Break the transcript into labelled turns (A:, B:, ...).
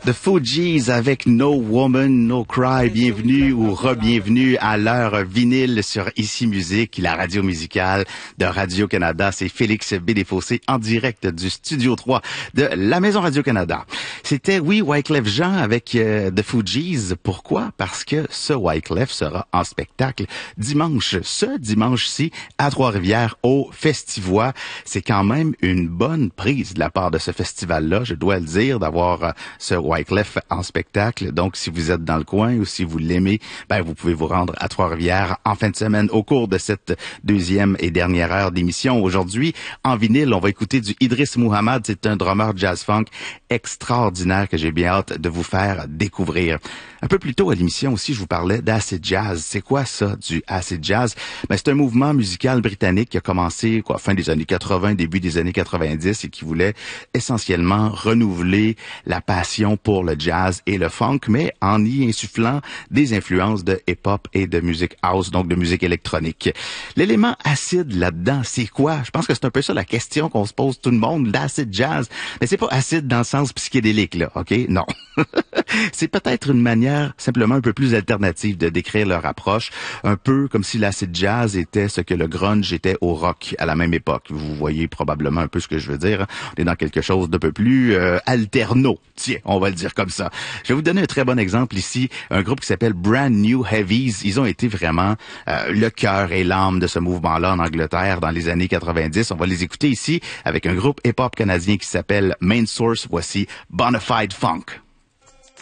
A: The Fugees avec No Woman, No Cry. Bienvenue ou re-bienvenue à l'heure vinyle sur Ici Musique, la radio musicale de Radio-Canada. C'est Félix Bédéfossé en direct du Studio 3 de la Maison Radio-Canada. C'était, oui, Wyclef Jean avec The Fugees. Pourquoi? Parce que ce Wyclef sera en spectacle ce dimanche-ci, à Trois-Rivières, au Festivois. C'est quand même une bonne prise de la part de ce festival-là, je dois le dire, d'avoir ce Wyclef en spectacle. Donc, si vous êtes dans le coin ou si vous l'aimez, vous pouvez vous rendre à Trois-Rivières en fin de semaine au cours de cette deuxième et dernière heure d'émission. Aujourd'hui, en vinyle, on va écouter du Idriss Muhammad. C'est un drummer jazz-funk extraordinaire que j'ai bien hâte de vous faire découvrir. Un peu plus tôt à l'émission aussi, je vous parlais d'acid jazz. C'est quoi ça, du acid jazz? C'est un mouvement musical britannique qui a commencé fin des années 80, début des années 90 et qui voulait essentiellement renouveler la passion pour le jazz et le funk, mais en y insufflant des influences de hip-hop et de musique house, donc de musique électronique. L'élément acide là-dedans, c'est quoi? Je pense que c'est un peu ça la question qu'on se pose tout le monde, l'acid jazz. Mais c'est pas acide dans le sens psychédélique, là, OK? Non. C'est peut-être une manière simplement un peu plus alternative de décrire leur approche, un peu comme si l'acid jazz était ce que le grunge était au rock à la même époque. Vous voyez probablement un peu ce que je veux dire. On est dans quelque chose d'un peu plus alterno. Tiens, on va le dire comme ça. Je vais vous donner un très bon exemple ici, un groupe qui s'appelle Brand New Heavies. Ils ont été vraiment le cœur et l'âme de ce mouvement-là en Angleterre dans les années 90. On va les écouter ici avec un groupe hip-hop canadien qui s'appelle Main Source. Voici Bonafide Funk.